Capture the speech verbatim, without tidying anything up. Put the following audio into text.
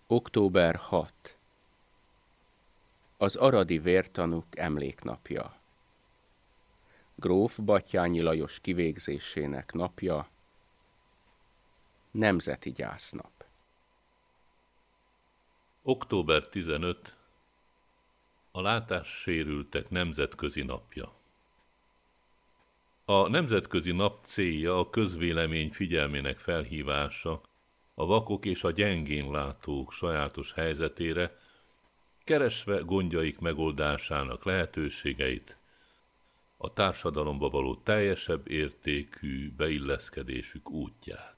október hatodika. Az aradi vértanúk emléknapja. Gróf Batthyány Lajos kivégzésének napja. Nemzeti gyásznap. október tizenötödike. A látássérültek nemzetközi napja. A nemzetközi nap célja a közvélemény figyelmének felhívása a vakok és a gyengén látók sajátos helyzetére, keresve gondjaik megoldásának lehetőségeit, a társadalomba való teljesebb értékű beilleszkedésük útját.